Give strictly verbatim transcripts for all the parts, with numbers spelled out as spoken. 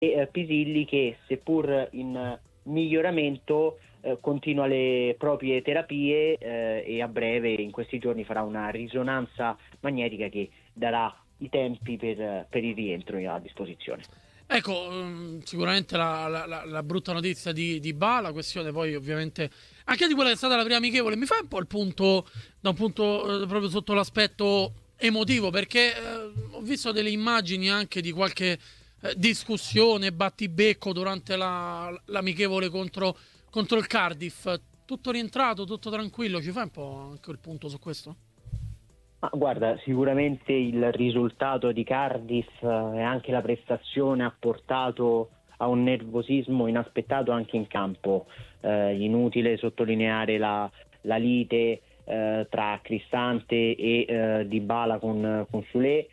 e Pisilli che, seppur in miglioramento, eh, continua le proprie terapie eh, e a breve, in questi giorni, farà una risonanza magnetica che darà i tempi per, per il rientro a disposizione. Ecco, sicuramente la, la, la brutta notizia di, di Ba, la questione poi ovviamente anche di quella che è stata la prima amichevole, mi fa un po' il punto, da un punto eh, proprio sotto l'aspetto emotivo, perché eh, ho visto delle immagini anche di qualche eh, discussione, battibecco durante la, l'amichevole contro, contro il Cardiff. Tutto rientrato, tutto tranquillo, ci fai un po' anche il punto su questo? Ah, guarda, sicuramente il risultato di Cardiff eh, e anche la prestazione ha portato a un nervosismo inaspettato anche in campo. Eh, inutile sottolineare la, la lite eh, tra Cristante e eh, Dybala con, con Soulé.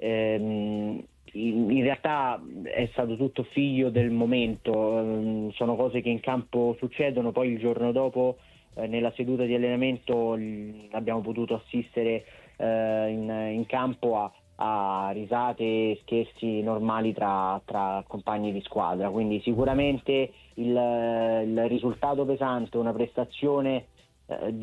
Ehm, in, in realtà è stato tutto figlio del momento, ehm, sono cose che in campo succedono, poi il giorno dopo eh, nella seduta di allenamento l- abbiamo potuto assistere eh, in, in campo a, a risate e scherzi normali tra, tra compagni di squadra, quindi sicuramente il, il risultato pesante, una prestazione eh,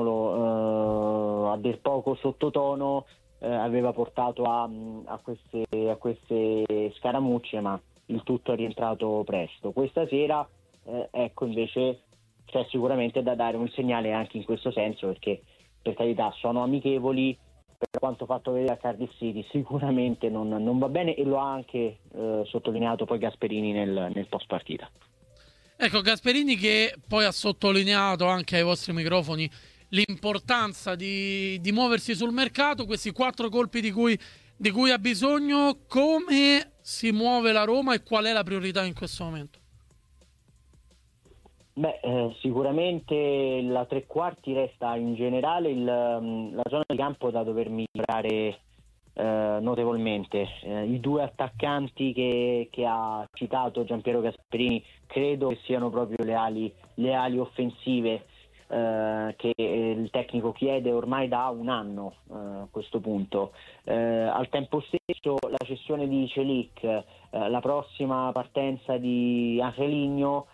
diciamolo eh, a dir poco sottotono, eh, aveva portato a, a, queste, a queste scaramucce, ma il tutto è rientrato presto. Questa sera eh, ecco invece c'è sicuramente da dare un segnale anche in questo senso, perché per carità sono amichevoli, per quanto fatto vedere a Cardiff City sicuramente non, non va bene, e lo ha anche eh, sottolineato poi Gasperini nel, nel post partita. Ecco, Gasperini che poi ha sottolineato anche ai vostri microfoni l'importanza di, di muoversi sul mercato, questi quattro colpi di cui, di cui ha bisogno. Come si muove la Roma e qual è la priorità in questo momento? Beh, eh, sicuramente la tre quarti resta in generale il, la zona di campo da dover migliorare eh, notevolmente. Eh, I due attaccanti che, che ha citato Giampiero Gasperini credo che siano proprio le ali, le ali offensive eh, che il tecnico chiede ormai da un anno eh, a questo punto. Eh, al tempo stesso la cessione di Celik, eh, la prossima partenza di Angelino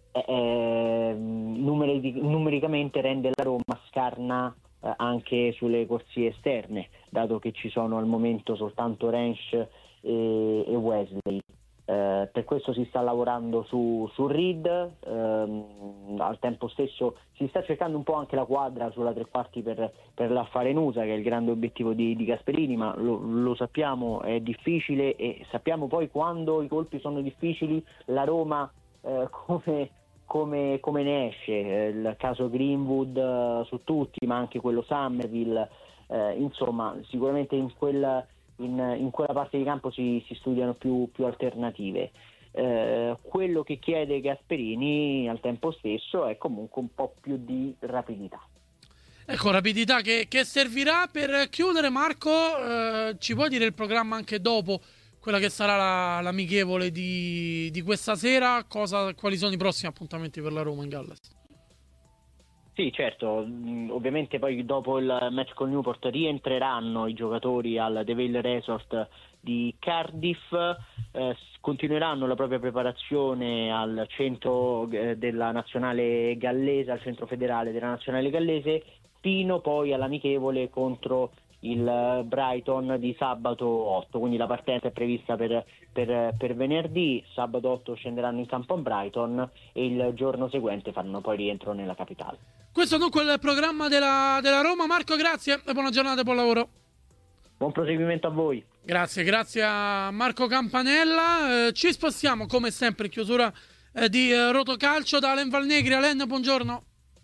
Eh, numeri, numericamente rende la Roma scarna eh, anche sulle corsie esterne, dato che ci sono al momento soltanto Rensch e, e Wesley. Eh, per questo si sta lavorando su, su Reed, ehm, al tempo stesso si sta cercando un po' anche la quadra sulla tre quarti per, per l'affare Nusa, che è il grande obiettivo di, di Gasperini, ma lo, lo sappiamo, è difficile, e sappiamo poi quando i colpi sono difficili la Roma eh, come Come, come ne esce, eh, il caso Greenwood eh, su tutti, ma anche quello Summerville, eh, insomma sicuramente in quella, in, in quella parte di campo si, si studiano più, più alternative. Eh, quello che chiede Gasperini al tempo stesso è comunque un po' più di rapidità. Ecco, rapidità che, che servirà per chiudere. Marco, eh, ci puoi dire il programma anche dopo quella che sarà la, l'amichevole di, di questa sera? Cosa, quali sono i prossimi appuntamenti per la Roma in Galles? Sì, certo, ovviamente poi dopo il match con Newport rientreranno i giocatori al The Vale Resort di Cardiff, eh, continueranno la propria preparazione al centro eh, della nazionale gallese, al centro federale della nazionale gallese, fino poi all'amichevole contro il Brighton di sabato otto, quindi la partenza è prevista per, per, per venerdì. Sabato otto scenderanno in campo a Brighton e il giorno seguente faranno poi rientro nella capitale. Questo dunque è il programma della, della Roma. Marco, grazie e buona giornata e buon lavoro. Buon proseguimento a voi. Grazie, grazie a Marco Campanella. Eh, ci spostiamo come sempre in chiusura eh, di eh, Rotocalcio da Alen Valnegri. Alen, buongiorno.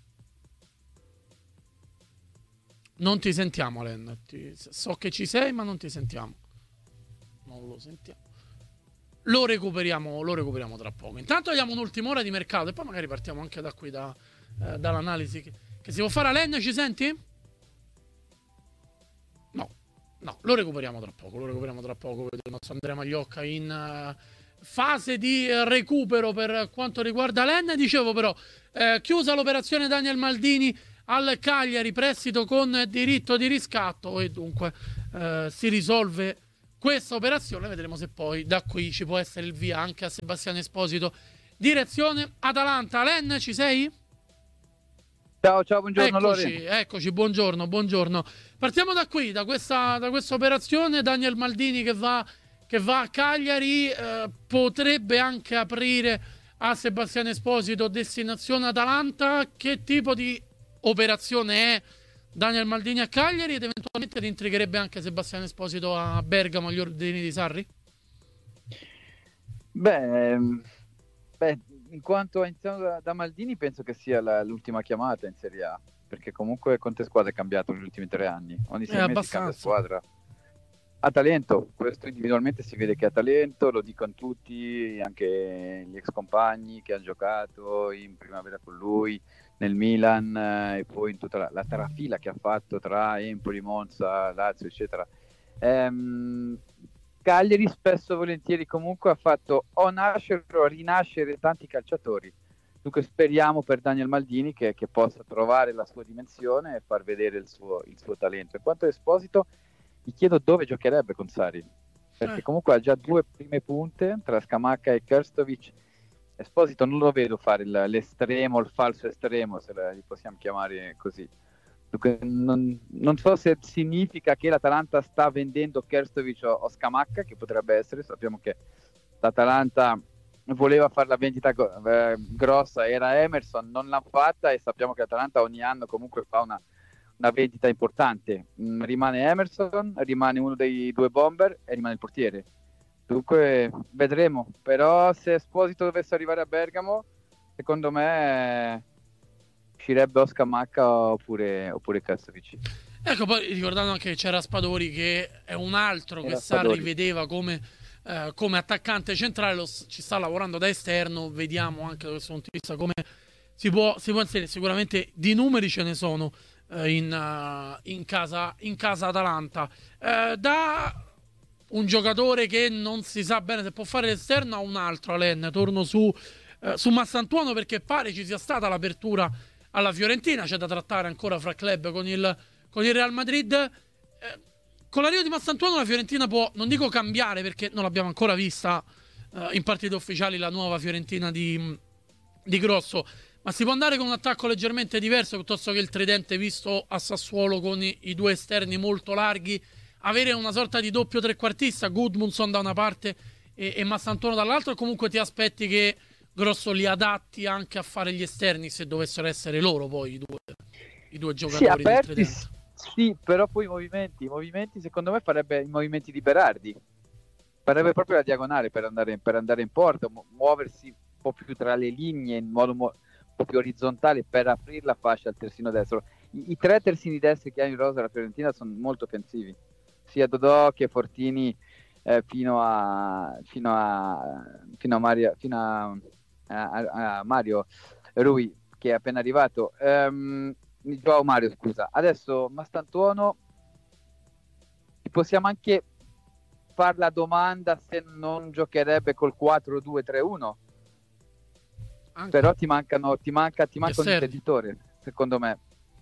Non ti sentiamo, Alen. Ti, so che ci sei, ma non ti sentiamo. Non lo sentiamo. Lo recuperiamo, lo recuperiamo tra poco. Intanto abbiamo un'ultima ora di mercato e poi magari partiamo anche da qui, da, eh, dall'analisi che, che si può fare. Alen, ci senti? No, no, lo recuperiamo tra poco. Lo recuperiamo tra poco. Vedo il nostro Andrea Magliocca in uh, fase di uh, recupero per quanto riguarda Alen. Dicevo però, eh, chiusa l'operazione Daniel Maldini al Cagliari, prestito con diritto di riscatto, e dunque eh, si risolve questa operazione, vedremo se poi da qui ci può essere il via anche a Sebastiano Esposito. Direzione Atalanta. Alen, ci sei? Ciao, ciao, buongiorno. Eccoci, Lore. eccoci, buongiorno, buongiorno. Partiamo da qui, da questa, da questa operazione. Daniel Maldini che va, che va a Cagliari, eh, potrebbe anche aprire a Sebastiano Esposito destinazione Atalanta. Che tipo di operazione è Daniel Maldini a Cagliari, ed eventualmente intrigherebbe anche Sebastiano Esposito a Bergamo agli ordini di Sarri? Beh, beh in quanto a iniziato da, da Maldini, penso che sia la, l'ultima chiamata in Serie A, perché comunque quante squadre è cambiato negli ultimi tre anni? Ogni sei mesi cambia squadra. Ha talento, questo individualmente si vede che ha talento, lo dicono tutti, anche gli ex compagni che hanno giocato in primavera con lui, nel Milan, eh, e poi in tutta la, la trafila che ha fatto tra Empoli, Monza, Lazio, eccetera. Ehm, Cagliari spesso e volentieri comunque ha fatto o nascere o rinascere tanti calciatori. Dunque speriamo per Daniel Maldini che, che possa trovare la sua dimensione e far vedere il suo, il suo talento. In quanto a Esposito, gli chiedo dove giocherebbe con Sarri, perché comunque ha già due prime punte tra Scamacca e Krstovic. Esposito non lo vedo fare il, l'estremo, il falso estremo, se li possiamo chiamare così. Dunque, non, non so se significa che l'Atalanta sta vendendo Krstovic o, o Scamacca, che potrebbe essere. Sappiamo che l'Atalanta voleva fare la vendita eh, grossa, era Emerson, non l'ha fatta, e sappiamo che l'Atalanta ogni anno comunque fa una una vendita importante. Mm, rimane Emerson, rimane uno dei due bomber e rimane il portiere. Dunque vedremo, però se Esposito dovesse arrivare a Bergamo, secondo me uscirebbe o Scamacca oppure, oppure Krstovic. Ecco, poi ricordando anche che c'era Spadori, che è un altro Era che Sarri Spadori. vedeva come, eh, come attaccante centrale, lo, ci sta lavorando da esterno. Vediamo anche da questo punto di vista come si può, si può inserire. Sicuramente di numeri ce ne sono In, uh, in casa in casa Atalanta, uh, da un giocatore che non si sa bene se può fare l'esterno a un altro. Alen, torno su, uh, su Massantuono, perché pare ci sia stata l'apertura alla Fiorentina. C'è da trattare ancora fra club con il, con il Real Madrid. Uh, con l'arrivo di Massantuono la Fiorentina può, non dico cambiare, perché non l'abbiamo ancora vista uh, in partite ufficiali la nuova Fiorentina di, di Grosso, ma si può andare con un attacco leggermente diverso piuttosto che il tridente visto a Sassuolo con i, i due esterni molto larghi, avere una sorta di doppio trequartista, Gudmundsson da una parte e, e Massantuono dall'altra, o comunque ti aspetti che Grosso li adatti anche a fare gli esterni, se dovessero essere loro poi i due, i due giocatori? Sì, aperti, del tridente. Sì, però poi i movimenti, i movimenti secondo me farebbe i movimenti di Berardi, farebbe proprio la diagonale per andare, per andare in porta, mu- muoversi un po' più tra le linee in modo mo- un po' più orizzontale per aprire la fascia al terzino destro. I, i tre terzini destri che ha in rosa la Fiorentina sono molto offensivi, sia Dodò che Fortini, eh, fino a fino a fino a Mario, fino a, a, a Mario Rui, che è appena arrivato. Um, Joao Mario, scusa. Adesso Mastantuono, ci possiamo anche fare la domanda se non giocherebbe col quattro due tre uno. Anche. Però ti mancano ti manca ti manca un interditore, secondo me.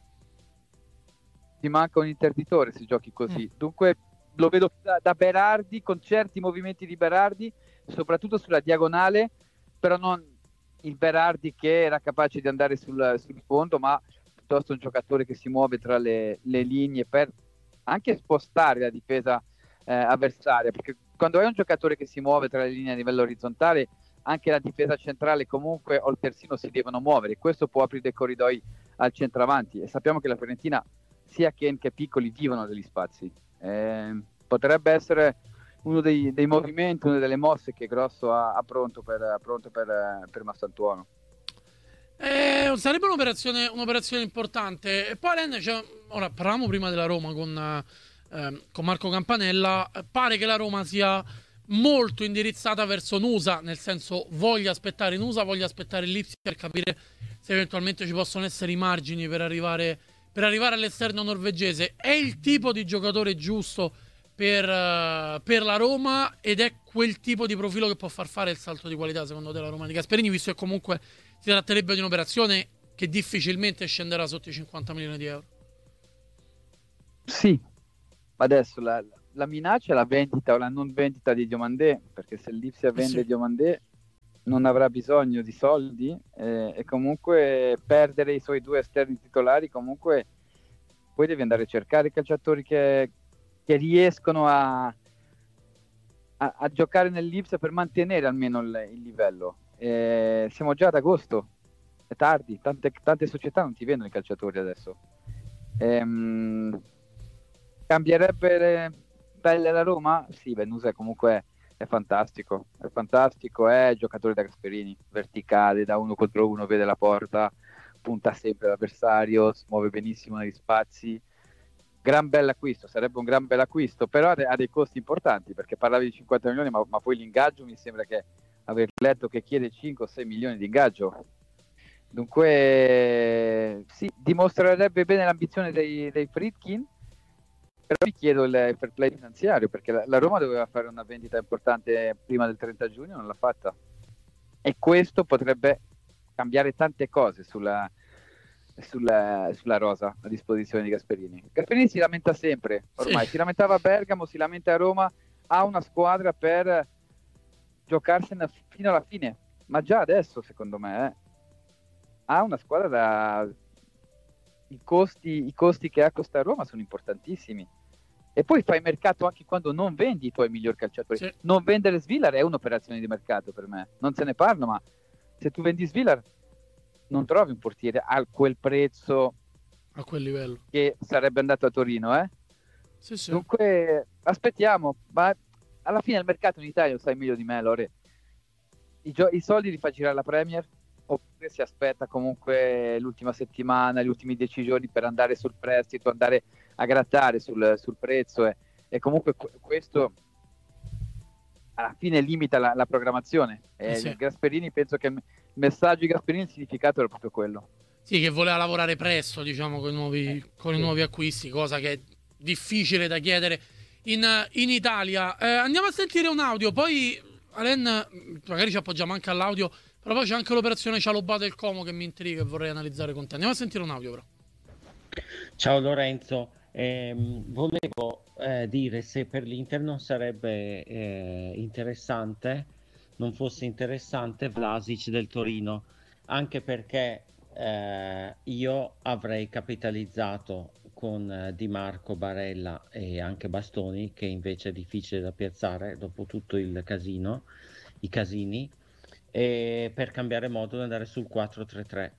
Ti manca un interditore se giochi così. Mm. Dunque lo vedo da, da Berardi, con certi movimenti di Berardi, soprattutto sulla diagonale, però non il Berardi che era capace di andare sul, sul fondo, ma piuttosto un giocatore che si muove tra le, le linee per anche spostare la difesa eh, avversaria, perché quando hai un giocatore che si muove tra le linee a livello orizzontale, anche la difesa centrale comunque o il terzino si devono muovere, questo può aprire dei corridoi al centravanti, e sappiamo che la Fiorentina, sia Ken che Piccoli, vivono degli spazi. Eh, potrebbe essere uno dei, dei movimenti, una delle mosse che Grosso ha, ha pronto per, pronto per, per Massantuono. Eh, sarebbe un'operazione, un'operazione importante. E poi Len, cioè, ora parlavamo prima della Roma con, eh, con Marco Campanella. Pare che la Roma sia molto indirizzata verso Nusa, nel senso voglia aspettare Nusa, voglia aspettare l'Ipsia per capire se eventualmente ci possono essere i margini per arrivare, per arrivare all'esterno norvegese. È il tipo di giocatore giusto per, uh, per la Roma, ed è quel tipo di profilo che può far fare il salto di qualità secondo te la Roma di Gasperini, visto che comunque si tratterebbe di un'operazione che difficilmente scenderà sotto i cinquanta milioni di euro? Sì, adesso la, la minaccia è la vendita o la non vendita di Diomandé, perché se l'Ipsia vende sì. Diomandé non avrà bisogno di soldi eh, e comunque perdere i suoi due esterni titolari, comunque poi devi andare a cercare i calciatori che, che riescono a, a, a giocare nell'Ipsia per mantenere almeno il, il livello. Eh, siamo già ad agosto, è tardi, tante, tante società non ti vendono i calciatori adesso. Ehm, cambierebbe le pelle la Roma? Sì, Venusa comunque è fantastico, è fantastico, è giocatore da Gasperini, verticale, da uno contro uno, vede la porta, punta sempre l'avversario, si muove benissimo negli spazi. Gran bell'acquisto, sarebbe un gran bell'acquisto, però ha, de- ha dei costi importanti, perché parlavi di cinquanta milioni, ma, ma poi l'ingaggio mi sembra che aver letto che chiede cinque o sei milioni di ingaggio. Dunque, sì, dimostrerebbe bene l'ambizione dei, dei Friedkin, però mi chiedo il fair play finanziario, perché la, la Roma doveva fare una vendita importante prima del trenta giugno, non l'ha fatta. E questo potrebbe cambiare tante cose sulla, sulla, sulla rosa a disposizione di Gasperini. Gasperini si lamenta sempre, ormai Sì. si lamentava a Bergamo, si lamenta a Roma, ha una squadra per giocarsene fino alla fine, ma già adesso secondo me eh, ha una squadra da... I costi, i costi che ha Costa Roma sono importantissimi. E poi fai mercato anche quando non vendi i tuoi migliori calciatori. Sì. Non vendere Svilar è un'operazione di mercato per me, non se ne parla, ma se tu vendi Svilar non trovi un portiere a quel prezzo, a quel livello, che sarebbe andato a Torino, eh? Sì, sì. Dunque aspettiamo, ma alla fine il mercato in Italia lo sai meglio di me, Lore. I, gio- i soldi li fa girare la Premier, oppure si aspetta comunque l'ultima settimana, gli ultimi dieci giorni per andare sul prestito, andare a grattare sul, sul prezzo e, e comunque qu- questo alla fine limita la, la programmazione. Eh E sì. Gasperini, penso che il messaggio di Gasperini, il significato era proprio quello. Sì, che voleva lavorare presto, diciamo, con i nuovi, Eh, con i sì. nuovi acquisti, cosa che è difficile da chiedere in, in Italia. Eh, andiamo a sentire un audio, poi Alen, magari ci appoggiamo anche all'audio, però poi c'è anche l'operazione Cialobà del Como che mi intriga e vorrei analizzare con te. Andiamo a sentire un audio, però. Ciao Lorenzo, ehm, volevo eh, dire se per l'Inter non sarebbe eh, interessante, non fosse interessante Vlasic del Torino, anche perché eh, io avrei capitalizzato con eh, Di Marco, Barella e anche Bastoni, che invece è difficile da piazzare dopo tutto il casino, i casini, e per cambiare modo di andare sul quattro tre tre.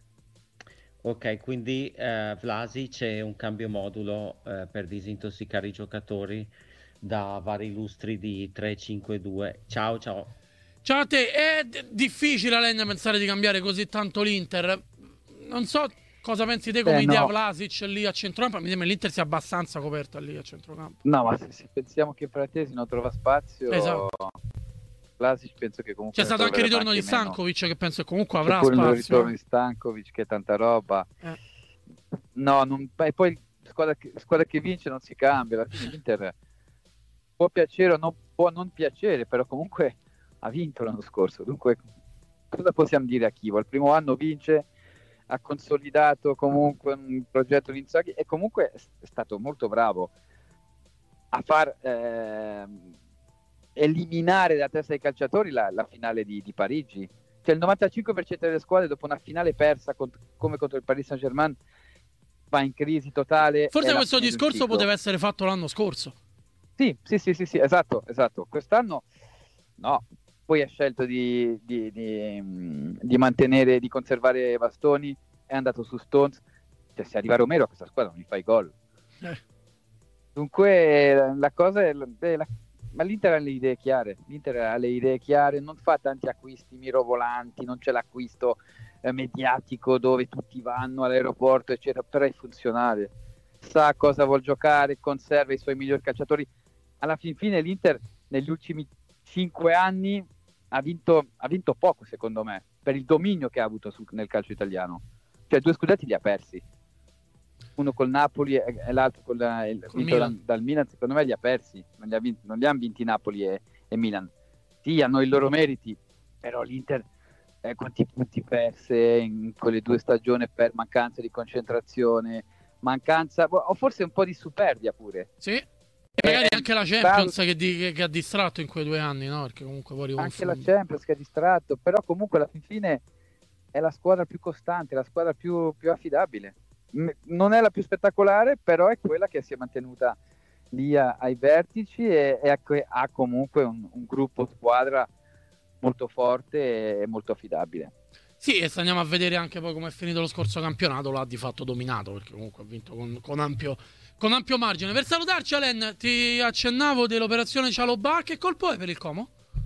Ok, quindi eh, Vlasic è un cambio modulo eh, per disintossicare i giocatori da vari lustri di tre cinque due. Ciao, ciao. Ciao a te, è d- difficile Alen pensare di cambiare così tanto l'Inter. Non so cosa pensi te come Beh, idea no. Vlasic lì a centrocampo, mi sembra che l'Inter sia abbastanza coperta lì a centrocampo. No, ma se, se pensiamo che Fratesi non trova spazio, Esatto. Vlasic penso che comunque C'è stato anche il ritorno di meno. Stankovic che penso che comunque C'è avrà pure il spazio. ritorno di Stankovic, che è tanta roba. Eh. No, non, e poi squadra che, squadra che vince non si cambia. Alla fine l'Inter può piacere o non, può non piacere, però comunque ha vinto l'anno scorso. Dunque, cosa possiamo dire a Chievo? Il primo anno vince, ha consolidato comunque un progetto di Inzaghi e comunque è stato molto bravo a far eh, eliminare da testa ai calciatori la, la finale di, di Parigi. Cioè il novantacinque per cento delle squadre dopo una finale persa cont- come contro il Paris Saint-Germain va in crisi totale. Forse questo discorso poteva essere fatto l'anno scorso. Sì, sì, sì, sì, sì, esatto, esatto. Quest'anno no, poi ha scelto di, di, di, di mantenere, di conservare Bastoni, è andato su Stones. Cioè se arriva Romero a questa squadra non gli fai gol. Eh. Dunque la cosa è, è la, ma l'Inter ha le idee chiare, l'Inter ha le idee chiare, non fa tanti acquisti mirobolanti, non c'è l'acquisto eh, mediatico dove tutti vanno all'aeroporto eccetera, però è funzionale, sa cosa vuol giocare, conserva i suoi migliori calciatori. Alla fin fine l'Inter negli ultimi cinque anni ha vinto, ha vinto poco secondo me, per il dominio che ha avuto sul, nel calcio italiano, cioè due scudetti li ha persi, uno col Napoli e, e l'altro col, il, vinto Milan. dal, dal Milan, secondo me li ha persi, non li ha vinti, non li hanno vinti Napoli e, e Milan. Sì, hanno i loro meriti, però l'Inter eh, quanti punti perse in quelle due stagioni per mancanza di concentrazione, mancanza o forse un po' di superbia pure. Sì. E magari eh, anche la Champions che, di, che, che ha distratto in quei due anni, no? Perché comunque poi anche la Champions che ha distratto, però comunque alla fine è la squadra più costante, la squadra più, più affidabile. Non è la più spettacolare, però è quella che si è mantenuta lì a, ai vertici e, e ha comunque un, un gruppo squadra molto forte e molto affidabile. Sì, e se andiamo a vedere anche poi come è finito lo scorso campionato, l'ha di fatto dominato, perché comunque ha vinto con, con, ampio, con ampio margine. Per salutarci, Alen, ti accennavo dell'operazione Cialobà. Che colpo è per il Como?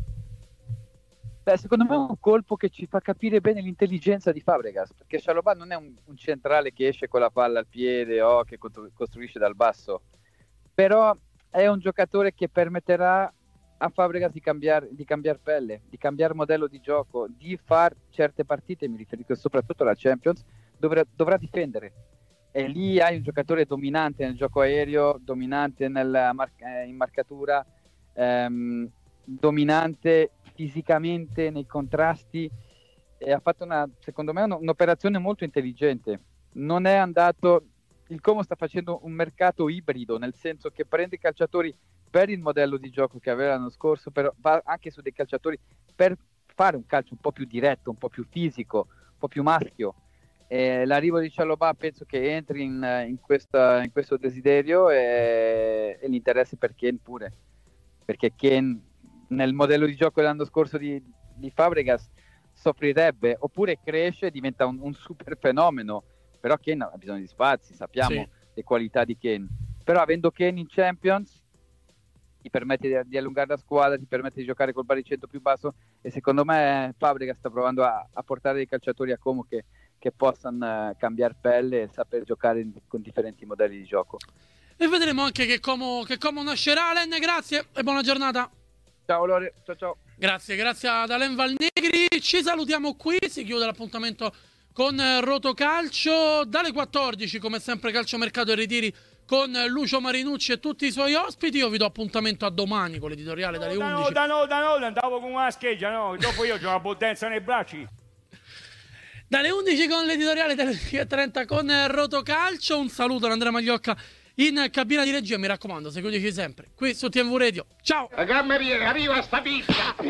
Beh, secondo me è un colpo che ci fa capire bene l'intelligenza di Fabregas, perché Cialobà non è un, un centrale che esce con la palla al piede o che costruisce dal basso, però è un giocatore che permetterà a Fabregas di cambiare di cambiare pelle, di cambiare modello di gioco, di far certe partite, mi riferisco soprattutto alla Champions, dovrà, dovrà difendere. E lì hai un giocatore dominante nel gioco aereo, dominante nella mar- eh, in marcatura, ehm, dominante fisicamente nei contrasti, e ha fatto una, secondo me, un, un'operazione molto intelligente. Non è andato, il Como sta facendo un mercato ibrido, nel senso che prende i calciatori per il modello di gioco che aveva l'anno scorso, però va anche su dei calciatori per fare un calcio un po' più diretto, un po' più fisico, un po' più maschio. E l'arrivo di Cialobà penso che entri in, in, questa, in questo desiderio e, e l'interesse per Ken pure, perché Ken nel modello di gioco dell'anno scorso di, di Fabregas soffrirebbe, oppure cresce e diventa un, un super fenomeno, però Ken ha bisogno di spazi, sappiamo sì. le qualità di Ken, però avendo Ken in Champions ti permette di, di allungare la squadra, ti permette di giocare col baricentro più basso, e secondo me Fabregas sta provando a, a portare dei calciatori a Como che, che possano uh, cambiare pelle e saper giocare in, con differenti modelli di gioco. E vedremo anche che Como, che Como nascerà. Alen, grazie e buona giornata. Ciao Lore, ciao ciao. Grazie, grazie ad Alen Valnegri. Ci salutiamo qui, si chiude l'appuntamento con Rotocalcio dalle quattordici, come sempre calciomercato e ritiri con Lucio Marinucci e tutti i suoi ospiti. Io vi do appuntamento a domani con l'editoriale dalle no, undici. Da no, da no, andavo con una scheggia, no, dopo io ho una potenza nei bracci. Dalle undici con l'editoriale dalle undici e trenta con Rotocalcio. Un saluto ad Andrea Magliocca in cabina di regia, mi raccomando, seguiteci sempre qui su T M V Radio. Ciao! La gamma arriva sta pizza!